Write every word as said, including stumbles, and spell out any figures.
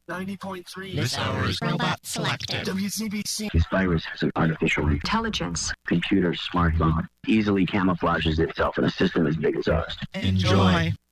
ninety point three. This hour is robot selected. W C B C. This virus has an artificial intelligence. Computer smartphone easily camouflages itself in a system as big as ours. Enjoy.